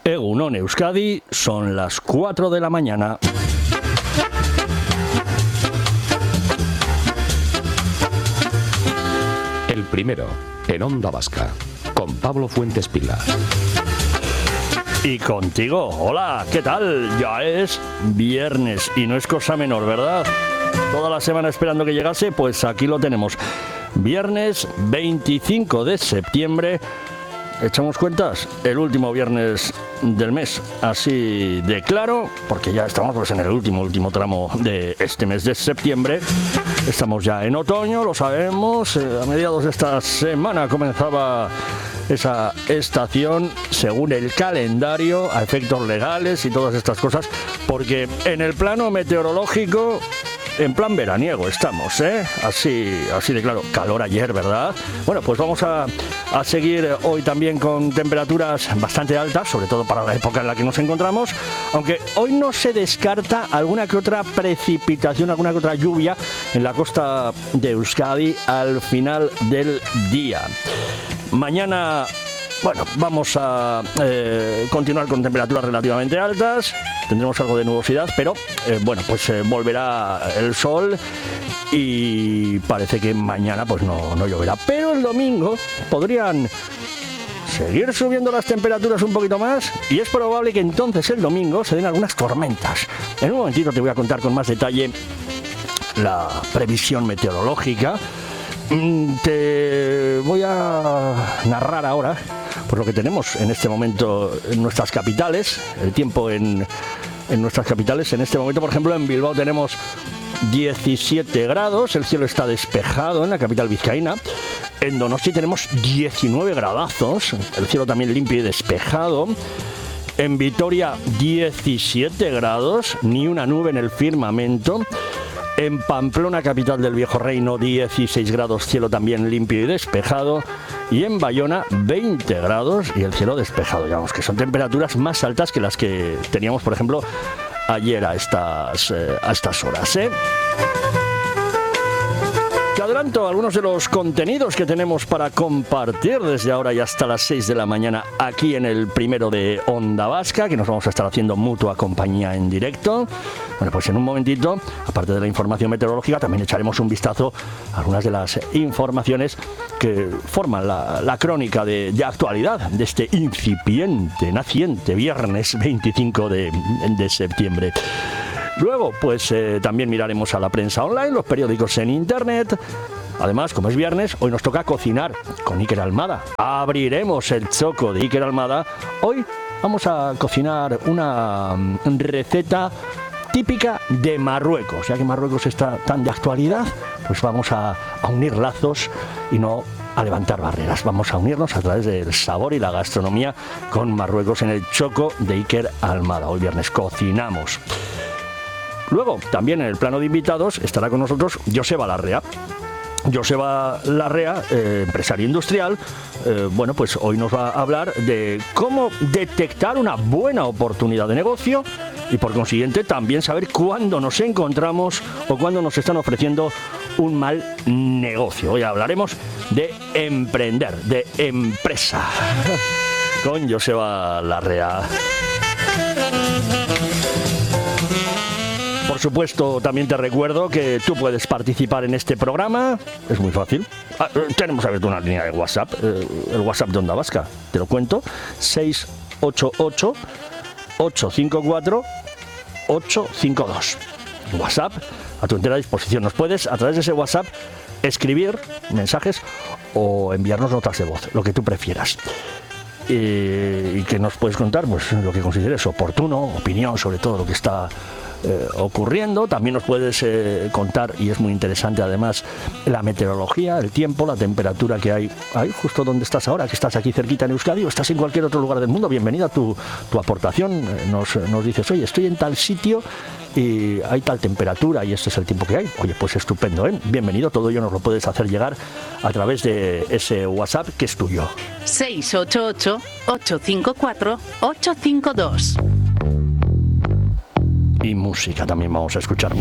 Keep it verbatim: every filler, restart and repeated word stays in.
Egunon Euskadi, son las cuatro de la mañana. El primero, en Onda Vasca, con Pablo Fuentes Pila. Y contigo, hola, ¿qué tal? Ya es viernes y no es cosa menor, ¿verdad? Toda la semana esperando que llegase, pues aquí lo tenemos. Viernes veinticinco de septiembre. ¿Echamos cuentas? El último viernes del mes, así de claro, porque ya estamos pues en el último, último tramo de este mes de septiembre. Estamos ya en otoño, lo sabemos. A mediados de esta semana comenzaba esa estación según el calendario, a efectos legales y todas estas cosas, porque en el plano meteorológico, en plan veraniego estamos, ¿eh? Así, así de claro. Calor ayer, ¿verdad? Bueno, pues vamos a, a seguir hoy también con temperaturas bastante altas, sobre todo para la época en la que nos encontramos, aunque hoy no se descarta alguna que otra precipitación, alguna que otra lluvia en la costa de Euskadi al final del día. Mañana, bueno, vamos a eh, continuar con temperaturas relativamente altas. Tendremos algo de nubosidad, pero eh, bueno, pues eh, volverá el sol y parece que mañana pues no, no lloverá. Pero el domingo podrían seguir subiendo las temperaturas un poquito más y es probable que entonces el domingo se den algunas tormentas. En un momentito te voy a contar con más detalle la previsión meteorológica. Te voy a narrar ahora pues lo que tenemos en este momento en nuestras capitales, el tiempo en, en nuestras capitales. En este momento, por ejemplo, en Bilbao tenemos diecisiete grados, el cielo está despejado en la capital vizcaína. En Donosti tenemos diecinueve gradazos, el cielo también limpio y despejado. En Vitoria diecisiete grados, ni una nube en el firmamento. En Pamplona, capital del Viejo Reino, dieciséis grados, cielo también limpio y despejado. Y en Bayona, veinte grados y el cielo despejado. Digamos que son temperaturas más altas que las que teníamos, por ejemplo, ayer a estas, eh, a estas horas, ¿eh? Te adelanto algunos de los contenidos que tenemos para compartir desde ahora y hasta las seis de la mañana aquí en el primero de Onda Vasca, que nos vamos a estar haciendo mutua compañía en directo. Bueno, pues en un momentito, aparte de la información meteorológica, también echaremos un vistazo a algunas de las informaciones que forman la, la crónica de, de actualidad de este incipiente, naciente viernes veinticinco de, de septiembre. Luego, pues eh, también miraremos a la prensa online, los periódicos en internet. Además, como es viernes, hoy nos toca cocinar con Iker Almada. Abriremos el choco de Iker Almada. Hoy vamos a cocinar una receta típica de Marruecos. Ya que Marruecos está tan de actualidad, pues vamos a, a unir lazos y no a levantar barreras. Vamos a unirnos a través del sabor y la gastronomía con Marruecos en el choco de Iker Almada. Hoy viernes cocinamos. Luego, también en el plano de invitados, estará con nosotros Joseba Larrea. Joseba Larrea, eh, empresario industrial, eh, bueno, pues hoy nos va a hablar de cómo detectar una buena oportunidad de negocio y por consiguiente también saber cuándo nos encontramos o cuándo nos están ofreciendo un mal negocio. Hoy hablaremos de emprender, de empresa, con Joseba Larrea. Por supuesto, también te recuerdo que tú puedes participar en este programa. Es muy fácil. Ah, tenemos abierto una línea de WhatsApp, eh, el WhatsApp de Onda Vasca. Te lo cuento. seis ocho ocho, ocho cinco cuatro, ocho cinco dos. WhatsApp a tu entera disposición. Nos puedes, a través de ese WhatsApp, escribir mensajes o enviarnos notas de voz, lo que tú prefieras. Y, y que nos puedes contar pues lo que consideres oportuno, opinión sobre todo lo que está Eh, ocurriendo. También nos puedes eh, contar, y es muy interesante además, la meteorología, el tiempo, la temperatura que hay ahí justo donde estás ahora, que estás aquí cerquita en Euskadi o estás en cualquier otro lugar del mundo. Bienvenida tu, tu aportación. Eh, nos, nos dices, oye, estoy en tal sitio y hay tal temperatura y este es el tiempo que hay. Oye, pues estupendo, ¿eh? Bienvenido. Todo ello nos lo puedes hacer llegar a través de ese WhatsApp que es tuyo. seis ocho ocho, ocho cinco cuatro, ocho cinco dos. Y música también vamos a escuchar.